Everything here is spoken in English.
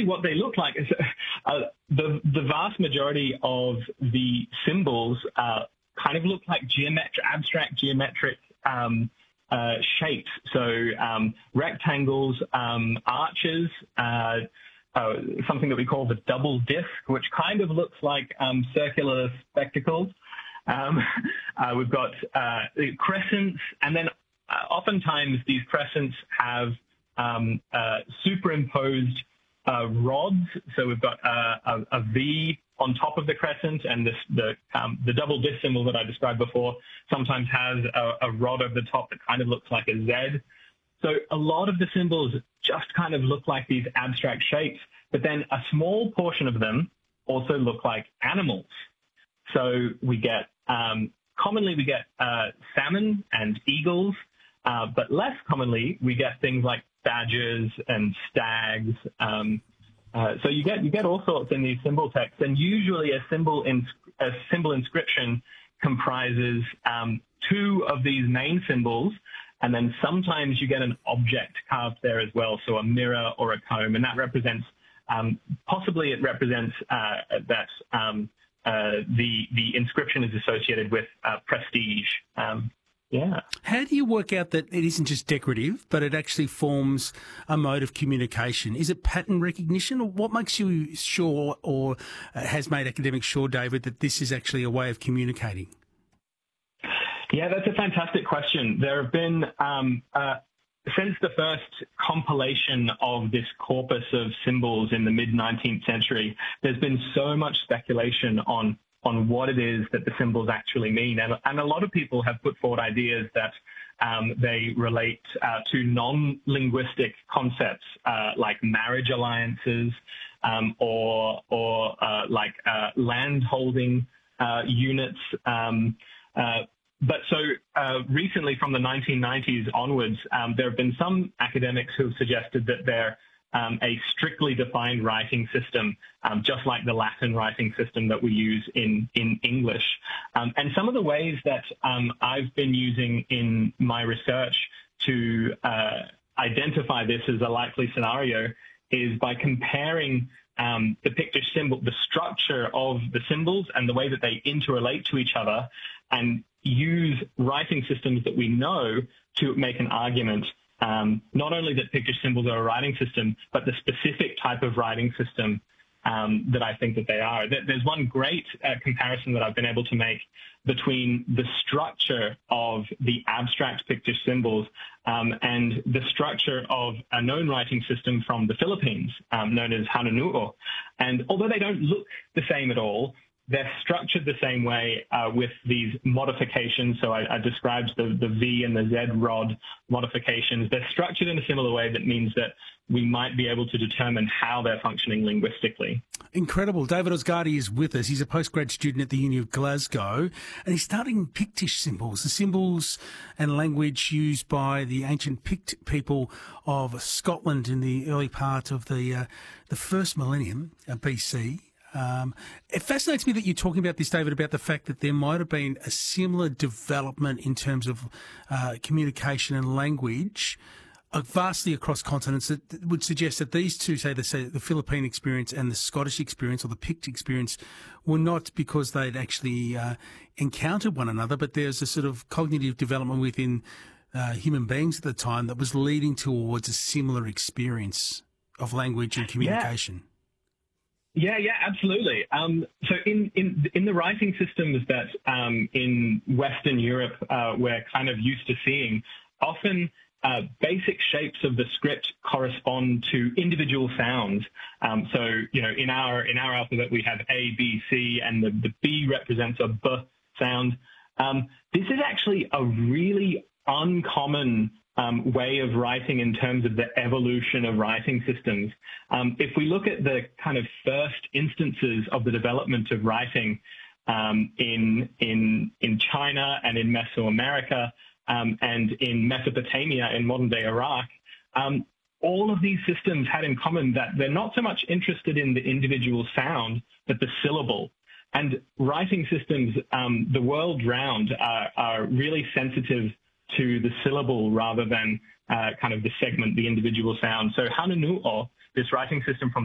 essentially what they look like is the vast majority of the symbols kind of look like abstract geometric shapes. So rectangles, arches, something that we call the double disc, which kind of looks like circular spectacles. We've got crescents, and then oftentimes these crescents have superimposed rods. So we've got a V on top of the crescent, and the double disc symbol that I described before sometimes has a rod over the top that kind of looks like a Z. So a lot of the symbols just kind of look like these abstract shapes, but then a small portion of them also look like animals. So we get, commonly we get salmon and eagles, but less commonly we get things like badgers and stags. So you get all sorts in these symbol texts, and usually a symbol inscription comprises two of these main symbols, and then sometimes you get an object carved there as well, so a mirror or a comb, and that represents, possibly it represents that the inscription is associated with prestige. Yeah. How do you work out that it isn't just decorative, but it actually forms a mode of communication? Is it pattern recognition, or what makes you sure, or has made academics sure, David, that this is actually a way of communicating? Yeah, that's a fantastic question. There have been, since the first compilation of this corpus of symbols in the mid-19th century, there's been so much speculation on what it is that the symbols actually mean. And a lot of people have put forward ideas that they relate to non-linguistic concepts like marriage alliances or like land holding units. But so recently, from the 1990s onwards, there have been some academics who have suggested that they're a strictly defined writing system, just like the Latin writing system that we use in English. And some of the ways that I've been using in my research to identify this as a likely scenario is by comparing the picture symbol, the structure of the symbols and the way that they interrelate to each other, and use writing systems that we know to make an argument. Not only that picture symbols are a writing system, but the specific type of writing system that I think that they are. There's one great comparison that I've been able to make between the structure of the abstract picture symbols and the structure of a known writing system from the Philippines, known as Hanunu'o. And although they don't look the same at all, they're structured the same way with these modifications. So I described the V and the Z rod modifications. They're structured in a similar way that means that we might be able to determine how they're functioning linguistically. Incredible. David Ozgadi is with us. He's a postgrad student at the Uni of Glasgow, and he's studying Pictish symbols, the symbols and language used by the ancient Pict people of Scotland in the early part of the first millennium BC. It fascinates me that you're talking about this, David, about the fact that there might have been a similar development in terms of communication and language vastly across continents that would suggest that these two, say the Philippine experience and the Scottish experience or the Pict experience, were not because they'd actually encountered one another, but there's a sort of cognitive development within human beings at the time that was leading towards a similar experience of language and communication. Yeah, absolutely. So in the writing systems that in Western Europe we're kind of used to seeing, often basic shapes of the script correspond to individual sounds. So in our alphabet we have A, B, C, and the B represents a B sound. This is actually a really uncommon way of writing in terms of the evolution of writing systems. If we look at the kind of first instances of the development of writing in China and in Mesoamerica and in Mesopotamia in modern-day Iraq, all of these systems had in common that they're not so much interested in the individual sound, but the syllable. And writing systems the world round are really sensitive to the syllable rather than kind of the segment, the individual sound. So Hanunu'o, this writing system from